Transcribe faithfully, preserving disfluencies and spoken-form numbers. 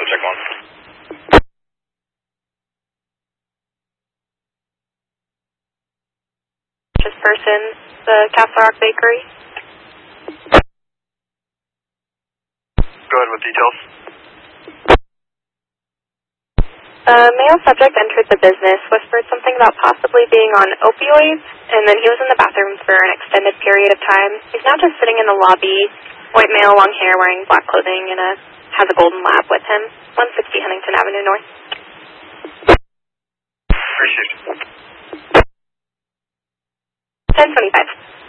check one. This person, the Castle Rock Bakery. Go ahead with details. A male subject entered the business, whispered something about possibly being on opioids, and then he was in the bathroom for an extended period of time. He's now just sitting in the lobby, white male, long hair, wearing black clothing, and a, has a golden lab with him. one sixty Huntington Avenue North. Appreciate it. ten twenty-five.